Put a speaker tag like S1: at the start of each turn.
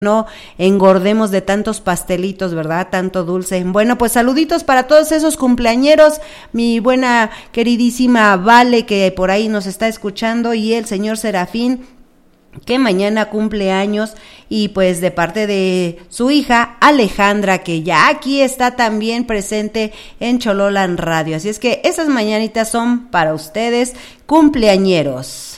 S1: no engordemos de tantos pastelitos, ¿verdad? Tanto dulce. Bueno, pues saluditos para todos esos cumpleañeros, mi buena queridísima Vale, que por ahí nos está escuchando, y el señor Serafín, que mañana cumple años, y pues de parte de su hija Alejandra, que ya aquí está también presente en Chololan Radio. Así es que esas mañanitas son para ustedes, cumpleañeros.